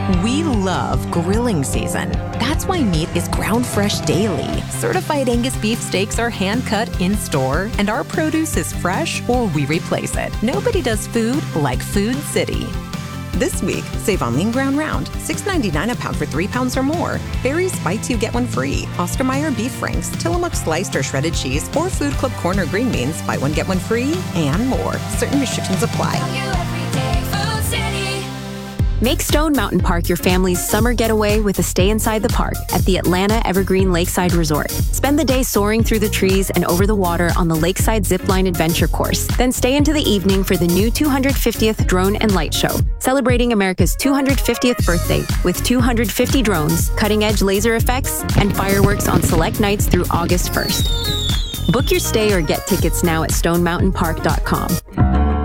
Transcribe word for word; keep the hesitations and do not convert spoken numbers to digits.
We love grilling season. That's why meat is ground fresh daily. Certified Angus beef steaks are hand cut in store, and our produce is fresh or we replace it. Nobody does food like Food City. This week, save on lean ground round, six ninety-nine a pound for three pounds or more. Barry's Buy Two, Get One Free. Oscar Mayer Beef Franks, Tillamook Sliced or Shredded Cheese, or Food Club Corner Green Beans, Buy One, Get One Free, and more. Certain restrictions apply. Make Stone Mountain Park your family's summer getaway with a stay inside the park at the Atlanta Evergreen Lakeside Resort. Spend the day soaring through the trees and over the water on the Lakeside Zipline Adventure Course. Then stay into the evening for the new two hundred fiftieth Drone and Light Show, celebrating America's two hundred fiftieth birthday with two hundred fifty drones, cutting-edge laser effects, and fireworks on select nights through August first. Book your stay or get tickets now at stone mountain park dot com.